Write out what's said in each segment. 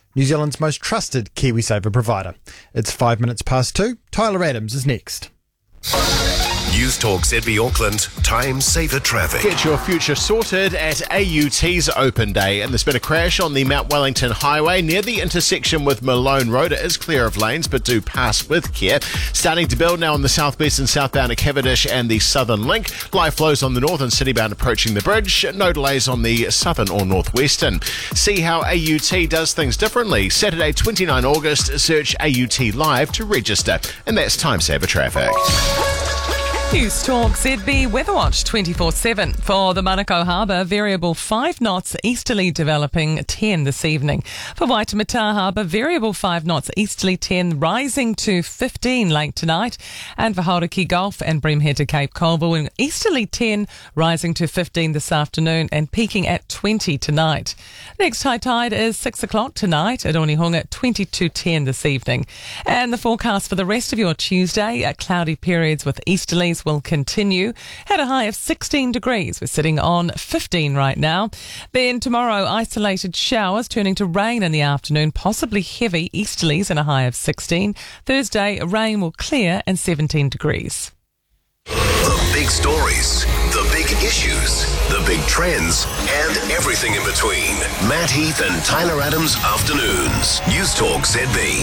New Zealand's most trusted KiwiSaver provider. It's 5 minutes past 2. Tyler Adams is next. News Talk ZB Auckland, time saver traffic. Get your future sorted at AUT's open day. And there's been a crash on the Mount Wellington Highway near the intersection with Malone Road. It is clear of lanes, but do pass with care. Starting to build now on the southwest and southbound at Cavendish and the Southern Link. Live flows on the northern citybound approaching the bridge. No delays on the southern or northwestern. See how AUT does things differently. Saturday, 29 August, search AUT Live to register. And that's time saver traffic. News Talk ZB Weather Watch 24/7 for the Manukau Harbour. Variable 5 knots easterly developing 10 this evening. For Waitemata Harbour, variable 5 knots easterly 10 rising to 15 late tonight. And for Hauraki Gulf and Breamhead to Cape Colville, easterly 10 rising to 15 this afternoon and peaking at 20 tonight. Next high tide is 6 o'clock tonight at Onehunga, 22:10 this evening. And the forecast for the rest of your Tuesday, cloudy periods with easterlies will continue. Had a high of 16 degrees. We're sitting on 15 right now. Then tomorrow, isolated showers turning to rain in the afternoon, possibly heavy easterlies and a high of 16. Thursday, rain will clear and 17 degrees. The big stories, the big issues, the big trends, and everything in between. Matt Heath and Tyler Adams Afternoons. News Talk ZB.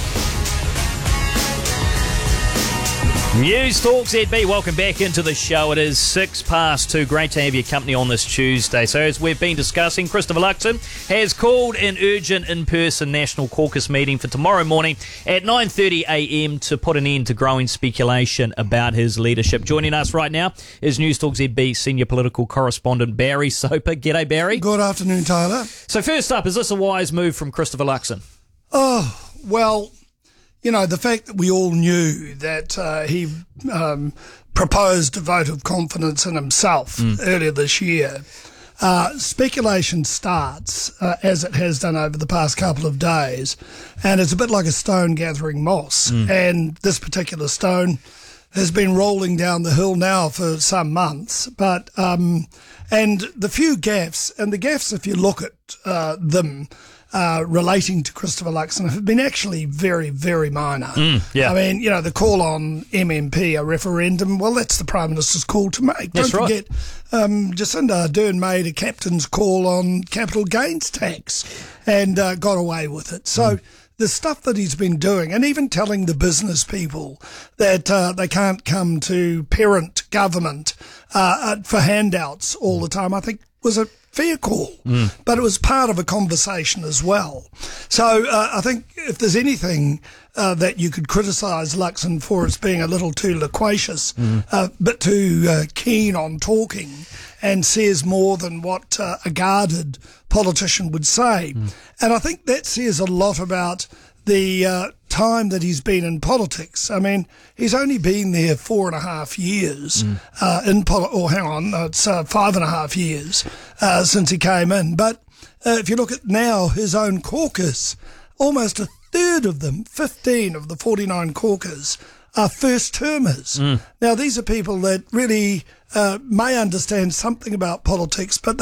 News Talk ZB, welcome back into the show. It is 6 past 2. Great to have your company on this Tuesday. So as we've been discussing, Christopher Luxon has called an urgent in-person National Caucus meeting for tomorrow morning at 9:30am to put an end to growing speculation about his leadership. Joining us right now is News Talk ZB senior political correspondent Barry Soper. G'day, Barry. Good afternoon, Tyler. So first up, is this a wise move from Christopher Luxon? Oh, well, you know, the fact that we all knew that he proposed a vote of confidence in himself earlier this year, speculation starts, as it has done over the past couple of days, and it's a bit like a stone gathering moss. And this particular stone has been rolling down the hill now for some months, but and the few gaffes, and the gaffes, if you look at them, relating to Christopher Luxon have been actually very, very minor. Yeah. I mean, you know, the call on MMP, a referendum, well, that's the Prime Minister's call to make. That's Don't right. forget, Jacinda Ardern made a captain's call on capital gains tax and got away with it. So the stuff that he's been doing, and even telling the business people that they can't come to parent government for handouts all the time, I think was a fair call, but it was part of a conversation as well. So I think if there's anything that you could criticise Luxon for, it's being a little too loquacious, but too keen on talking, and says more than what a guarded politician would say. And I think that says a lot about the time that he's been in politics. I mean, he's only been there 4.5 years it's 5.5 years since he came in. But if you look at now his own caucus, almost a third of them, 15 of the 49 caucus, are first-termers. Now, these are people that really may understand something about politics, but